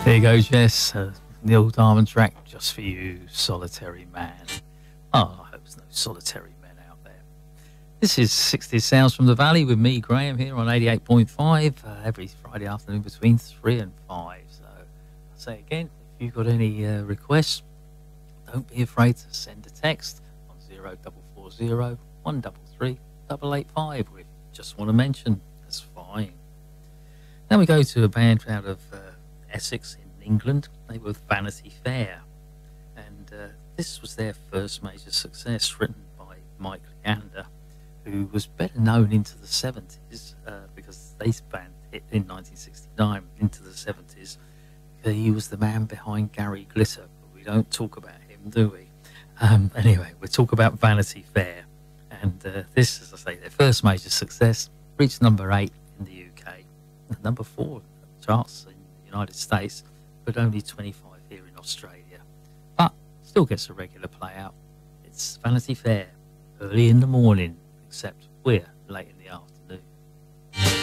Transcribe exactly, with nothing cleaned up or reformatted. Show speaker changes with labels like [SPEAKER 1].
[SPEAKER 1] There you go, Jess. Uh, Neil Diamond track just for you, Solitary Man. Oh, I hope there's no solitary men out there. This is sixties Sounds from the Valley with me, Graham, here on eighty-eight point five uh, every Friday afternoon between three and five. So I'll say again, if you've got any uh, requests, don't be afraid to send a text on zero four four zero, one three three, eight eight five. If you just want to mention, that's fine. Then we go to a band out of uh, Essex in England. They were Vanity Fair, and uh, this was their first major success, written by Mike Leander, who was better known into the seventies uh, because they band hit in nineteen sixty-nine into the seventies. He was the man behind Gary Glitter, but we don't talk about him, do we? Um, anyway, we'll talk about Vanity Fair, and uh, this, as I say, their first major success, reached number eight in the U K, and number four charts in the United States, but only twenty-five here in Australia. But still gets a regular play out. It's Vanity Fair, early in the morning, except we're late in the afternoon.